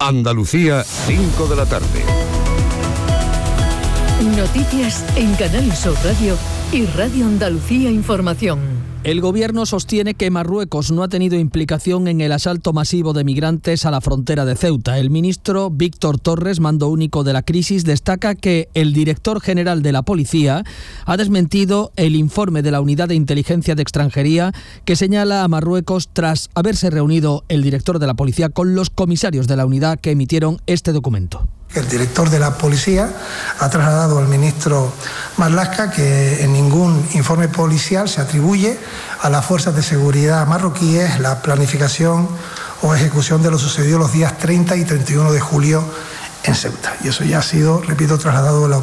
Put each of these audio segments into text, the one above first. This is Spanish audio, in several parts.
Andalucía, 5 de la tarde. Noticias en Canal Sur Radio y Radio Andalucía Información. El gobierno sostiene que Marruecos no ha tenido implicación en el asalto masivo de migrantes a la frontera de Ceuta. El ministro Víctor Torres, mando único de la crisis, destaca que el director general de la policía ha desmentido el informe de la Unidad de Inteligencia de Extranjería que señala a Marruecos tras haberse reunido el director de la policía con los comisarios de la unidad que emitieron este documento. El director de la policía ha trasladado al ministro Marlaska que en ningún informe policial se atribuye a las fuerzas de seguridad marroquíes la planificación o ejecución de lo sucedido los días 30 y 31 de julio en Ceuta. Y eso ya ha sido, repito, trasladado a la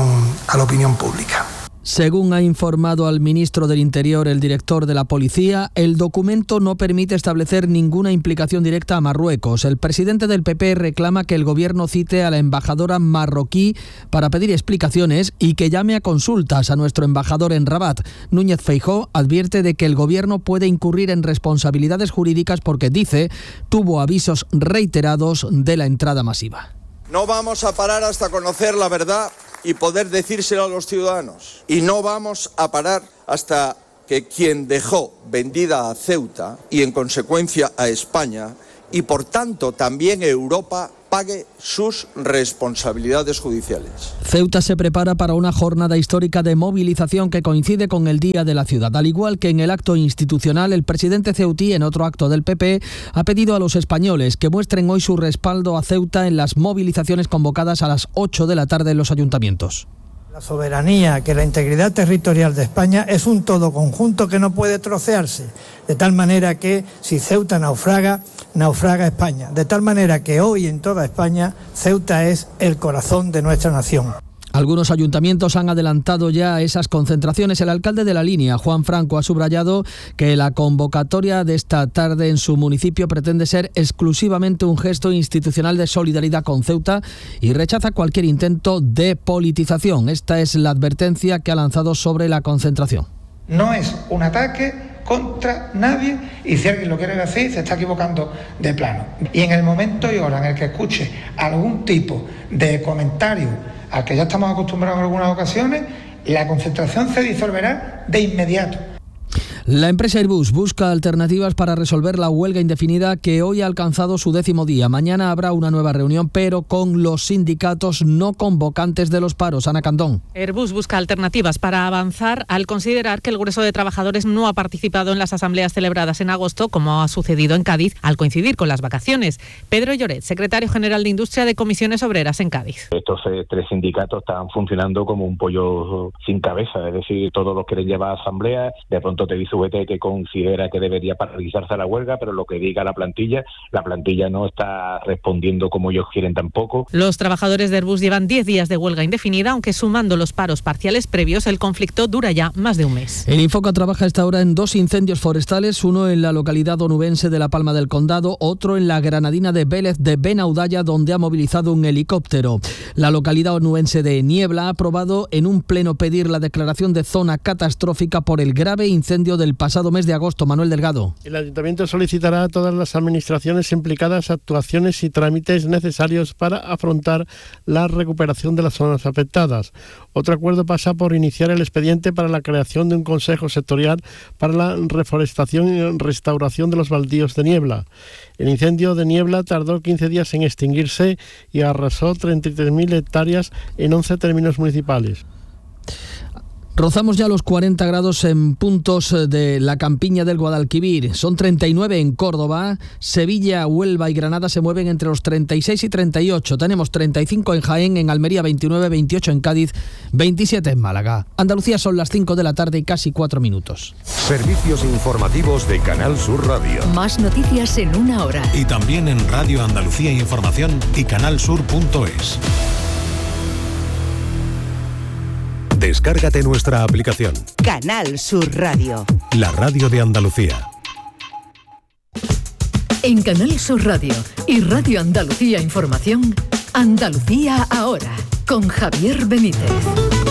opinión pública. Según ha informado al ministro del Interior el director de la policía, el documento no permite establecer ninguna implicación directa a Marruecos. El presidente del PP reclama que el gobierno cite a la embajadora marroquí para pedir explicaciones y que llame a consultas a nuestro embajador en Rabat. Núñez Feijóo advierte de que el gobierno puede incurrir en responsabilidades jurídicas porque, dice, tuvo avisos reiterados de la entrada masiva. No vamos a parar hasta conocer la verdad y poder decírselo a los ciudadanos. Y no vamos a parar hasta que quien dejó vendida a Ceuta y en consecuencia a España y por tanto también Europa pague sus responsabilidades judiciales. Ceuta se prepara para una jornada histórica de movilización que coincide con el Día de la Ciudad. Al igual que en el acto institucional, el presidente ceutí, en otro acto del PP, ha pedido a los españoles que muestren hoy su respaldo a Ceuta en las movilizaciones convocadas a las 8 de la tarde en los ayuntamientos. La soberanía, que la integridad territorial de España es un todo conjunto que no puede trocearse, de tal manera que si Ceuta naufraga, naufraga España. De tal manera que hoy en toda España Ceuta es el corazón de nuestra nación. Algunos ayuntamientos han adelantado ya esas concentraciones. El alcalde de La Línea, Juan Franco, ha subrayado que la convocatoria de esta tarde en su municipio pretende ser exclusivamente un gesto institucional de solidaridad con Ceuta y rechaza cualquier intento de politización. Esta es la advertencia que ha lanzado sobre la concentración. No es un ataque contra nadie y si alguien lo quiere decir se está equivocando de plano. Y en el momento y hora en el que escuche algún tipo de comentario al que ya estamos acostumbrados en algunas ocasiones, la concentración se disolverá de inmediato. La empresa Airbus busca alternativas para resolver la huelga indefinida que hoy ha alcanzado su 10º día. Mañana habrá una nueva reunión, pero con los sindicatos no convocantes de los paros. Ana Candón. Airbus busca alternativas para avanzar al considerar que el grueso de trabajadores no ha participado en las asambleas celebradas en agosto, como ha sucedido en Cádiz, al coincidir con las vacaciones. Pedro Lloret, secretario general de Industria de Comisiones Obreras en Cádiz. Estos tres sindicatos están funcionando como un pollo sin cabeza, es decir, todos los quieren llevar a asamblea, de pronto te dice UGT que considera que debería paralizarse la huelga, pero lo que diga la plantilla no está respondiendo como ellos quieren tampoco. Los trabajadores de Airbus llevan 10 días de huelga indefinida, aunque sumando los paros parciales previos, el conflicto dura ya más de un mes. El Infoca trabaja a esta hora en 2 incendios forestales, uno en la localidad onubense de La Palma del Condado, otro en la granadina de Vélez de Benaudalla, donde ha movilizado un helicóptero. La localidad onubense de Niebla ha aprobado en un pleno pedir la declaración de zona catastrófica por el grave incendio del pasado mes de agosto. Manuel Delgado. El Ayuntamiento solicitará a todas las administraciones implicadas actuaciones y trámites necesarios para afrontar la recuperación de las zonas afectadas. Otro acuerdo pasa por iniciar el expediente para la creación de un consejo sectorial para la reforestación y restauración de los baldíos de Niebla. El incendio de Niebla tardó 15 días en extinguirse y arrasó 33.000 hectáreas en 11 términos municipales. Rozamos ya los 40 grados en puntos de la campiña del Guadalquivir. Son 39 en Córdoba. Sevilla, Huelva y Granada se mueven entre los 36 y 38. Tenemos 35 en Jaén, en Almería 29, 28 en Cádiz, 27 en Málaga. Andalucía son las 5 de la tarde y casi 4 minutos. Servicios informativos de Canal Sur Radio. Más noticias en una hora. Y también en Radio Andalucía Información y canalsur.es. Descárgate nuestra aplicación. Canal Sur Radio. La radio de Andalucía. En Canal Sur Radio y Radio Andalucía Información, Andalucía ahora, con Javier Benítez.